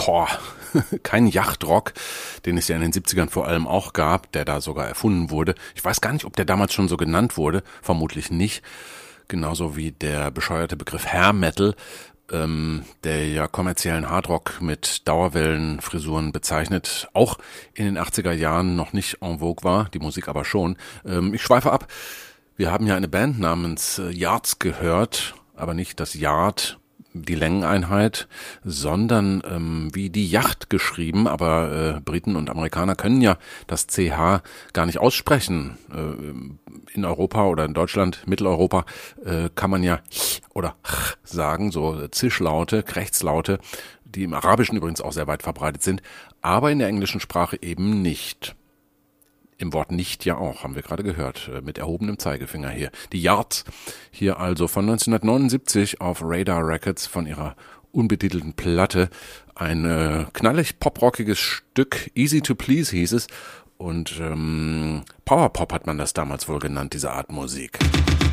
kein Yachtrock, den es ja in den 70ern vor allem auch gab, der da sogar erfunden wurde. Ich weiß gar nicht, ob der damals schon so genannt wurde, vermutlich nicht. Genauso wie der bescheuerte Begriff Hair Metal, der ja kommerziellen Hardrock mit Dauerwellenfrisuren bezeichnet, auch in den 80er Jahren noch nicht en vogue war, die Musik aber schon. Ich schweife ab. Wir haben ja eine Band namens Yards gehört, aber nicht das Yard, die Längeneinheit, sondern wie die Yacht geschrieben, aber Briten und Amerikaner können ja das CH gar nicht aussprechen. In Europa oder in Deutschland, Mitteleuropa, kann man ja ch oder ch sagen, so Zischlaute, Krächzlaute, die im Arabischen übrigens auch sehr weit verbreitet sind, aber in der englischen Sprache eben nicht. Im Wort nicht ja auch, haben wir gerade gehört, mit erhobenem Zeigefinger hier. Die Yards, hier also von 1979 auf Radar Records von ihrer unbetitelten Platte. Ein knallig poprockiges Stück, Easy to Please hieß es. Und Powerpop hat man das damals wohl genannt, diese Art Musik.